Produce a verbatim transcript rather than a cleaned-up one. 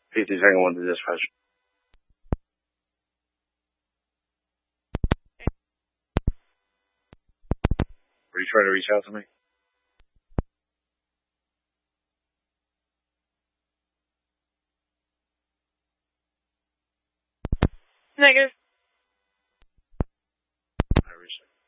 P T Tango one to dispatch. Were you trying to reach out to me? Negative. I reached out.